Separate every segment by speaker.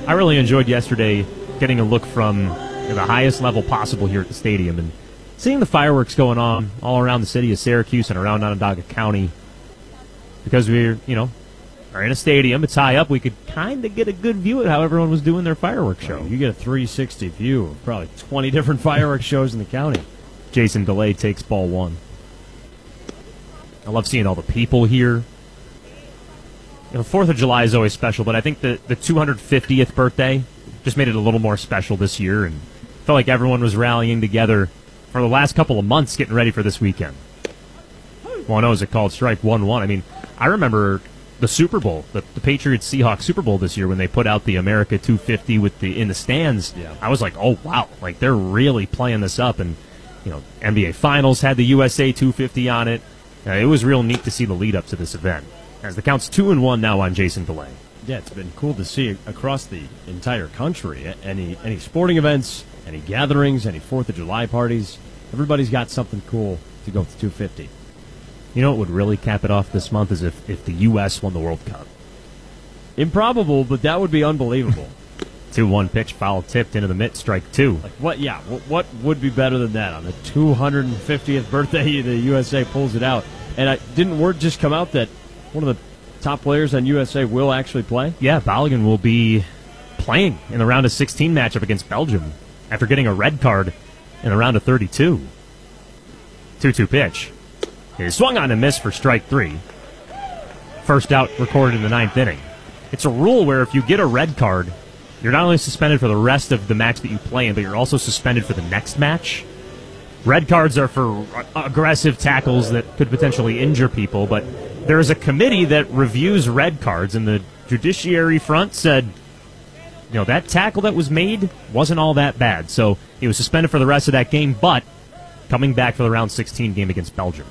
Speaker 1: I really enjoyed yesterday getting a look from the highest level possible here at the stadium and seeing the fireworks going on all around the city of Syracuse and around Onondaga County. Because we're in a stadium, it's high up, we could kind of get a good view of how everyone was doing their fireworks show.
Speaker 2: You get a 360 view of probably 20 different fireworks shows in the county.
Speaker 1: Jason DeLay takes ball one. I love seeing all the people here. 4th of July is always special, but I think the 250th birthday just made it a little more special this year, and felt like everyone was rallying together for the last couple of months getting ready for this weekend. 1-0 is a called strike, 1-1. I mean, I remember the Super Bowl, the Patriots-Seahawks Super Bowl this year when they put out the America 250 in the stands.
Speaker 2: Yeah.
Speaker 1: I was like, oh, wow, like they're really playing this up, and NBA Finals had the USA 250 on it. It was real neat to see the lead up to this event. As the count's 2-1 now on Jason DeLay.
Speaker 2: Yeah, it's been cool to see across the entire country. Any sporting events, any gatherings, any 4th of July parties, everybody's got something cool to go with the 250.
Speaker 1: You know what would really cap it off this month is if the U.S. won the World Cup.
Speaker 2: Improbable, but that would be unbelievable.
Speaker 1: 2-1 pitch, foul tipped into the mitt, strike two.
Speaker 2: Like what? Yeah, what would be better than that? On the 250th birthday, the USA pulls it out. And didn't word just come out that one of the top players on USA will actually play?
Speaker 1: Yeah, Balogun will be playing in the round of 16 matchup against Belgium after getting a red card in the round of 32. 2-2 pitch. It is swung on and missed for strike three. First out recorded in the 9th inning. It's a rule where if you get a red card, you're not only suspended for the rest of the match that you play in, but you're also suspended for the next match. Red cards are for aggressive tackles that could potentially injure people, but there is a committee that reviews red cards, and the judiciary front said, that tackle that was made wasn't all that bad. So he was suspended for the rest of that game, but coming back for the round 16 game against Belgium.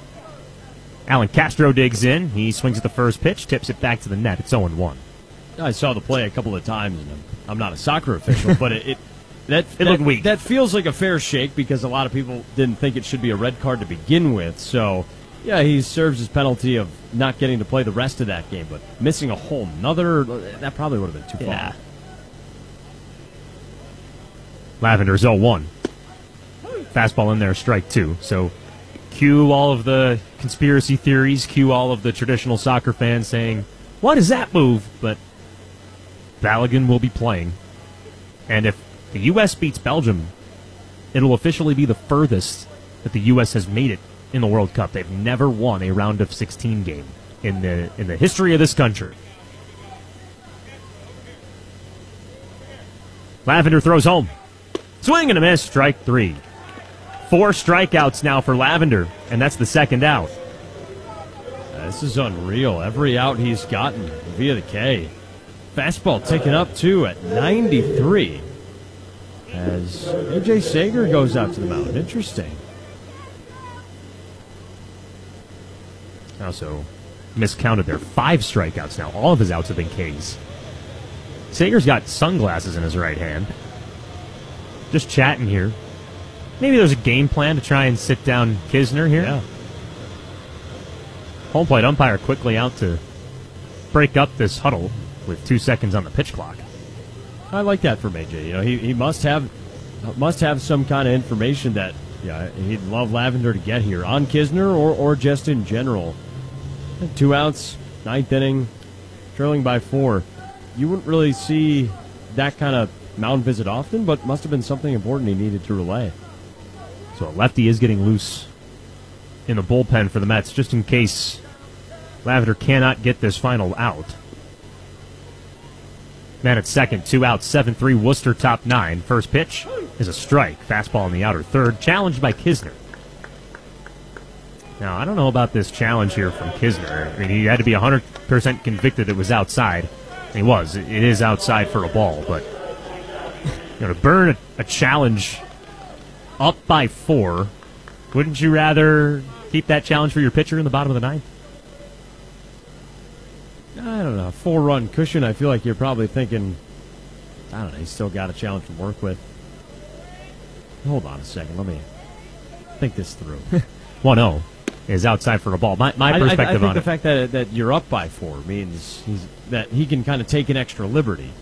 Speaker 1: Alan Castro digs in. He swings at the first pitch, tips it back to the net. It's 0-1.
Speaker 2: I saw the play a couple of times, and I'm not a soccer official, but it
Speaker 1: looked weak.
Speaker 2: That feels like a fair shake because a lot of people didn't think it should be a red card to begin with. So, yeah, he serves his penalty of not getting to play the rest of that game, but missing a whole nother, that probably would have been too far.
Speaker 1: Lavender's 0-1. Fastball in there, strike two. So, cue all of the conspiracy theories, cue all of the traditional soccer fans saying, what is that move? But Balogun will be playing. And if the U.S. beats Belgium, it'll officially be the furthest that the U.S. has made it in the World Cup. They've never won a round of 16 game in the history of this country. Lavender throws home. Swing and a miss, strike three. 4 strikeouts now for Lavender, and that's the second out.
Speaker 2: This is unreal. Every out he's gotten via the K. Fastball ticking up, too, at 93. As A.J. Sager goes out to the mound. Interesting.
Speaker 1: Also miscounted there. 5 strikeouts now. All of his outs have been Ks. Sager's got sunglasses in his right hand. Just chatting here. Maybe there's a game plan to try and sit down Kisner here.
Speaker 2: Yeah.
Speaker 1: Home plate umpire quickly out to break up this huddle with 2 seconds on the pitch clock.
Speaker 2: I like that from AJ. He must have some kind of information that he'd love Lavender to get here on Kisner or just in general. 2 outs, 9th inning, trailing by 4. You wouldn't really see that kind of mound visit often, but must have been something important he needed to relay.
Speaker 1: So a lefty is getting loose in the bullpen for the Mets, just in case Lavender cannot get this final out. Man at second, 2 outs, 7-3, Worcester top 9. First pitch is a strike. Fastball in the outer third, challenged by Kisner. Now, I don't know about this challenge here from Kisner. I mean, he had to be 100% convicted it was outside. And he was. It is outside for a ball, but to burn a challenge up by 4, wouldn't you rather keep that challenge for your pitcher in the bottom of the 9th?
Speaker 2: I don't know. 4-run cushion, I feel like you're probably thinking, I don't know, he's still got a challenge to work with. Hold on a second. Let me think this through.
Speaker 1: 1-0 is outside for a ball. My perspective
Speaker 2: I think
Speaker 1: on
Speaker 2: the
Speaker 1: it.
Speaker 2: fact that you're up by 4 means that he can kind of take an extra liberty.